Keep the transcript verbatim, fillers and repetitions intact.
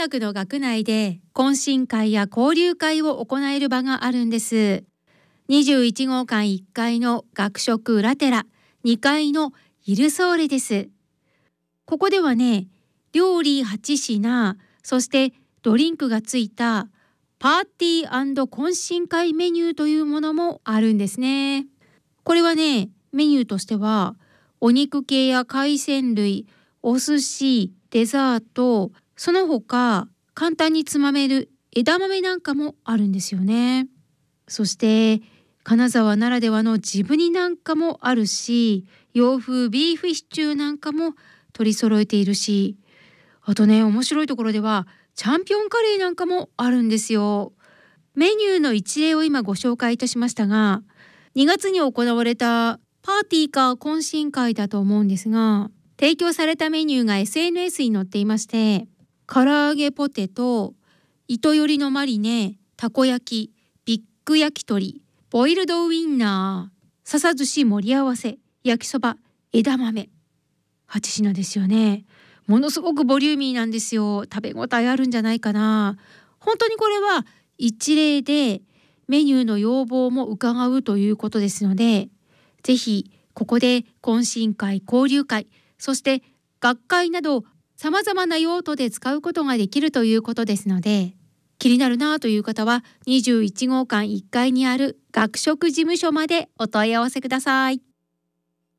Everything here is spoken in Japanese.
学の学内で懇親会や交流会を行える場があるんです。にじゅういち号館いっかいの学食裏寺、にかいのイルソーレです。ここではね、料理はち品、そしてドリンクがついたパーティー&懇親会メニューというものもあるんですね。これはね、メニューとしてはお肉系や海鮮類、お寿司、デザート、その他簡単につまめる枝豆なんかもあるんですよね。そして金沢ならではの地ブニなんかもあるし、洋風ビーフシチューなんかも取り揃えているし、あとね、面白いところではチャンピオンカレーなんかもあるんですよ。メニューの一例を今ご紹介いたしましたが、にがつに行われたパーティーか懇親会だと思うんですが、提供されたメニューが エスエヌエス に載っていまして、唐揚げポテト、糸よりのマリネ、たこ焼き、ビッグ焼き鳥、ボイルドウインナー、笹寿司盛り合わせ、焼きそば、枝豆。はち品ですよね。ものすごくボリューミーなんですよ。食べ応えあるんじゃないかな。本当にこれは一例でメニューの要望も伺うということですので、ぜひここで懇親会、交流会、そして学会などさまざまな用途で使うことができるということですので、気になるなという方はにじゅういち号館いっかいにある学食事務所までお問い合わせください。